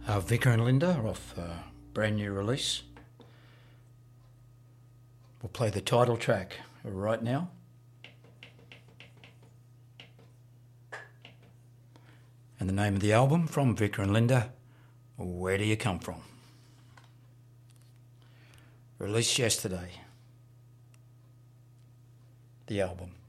Vicar and Linda are off a brand new release. We'll play the title track right now. And the name of the album from Vicar and Linda, Where Do You Come From? Released yesterday. The album.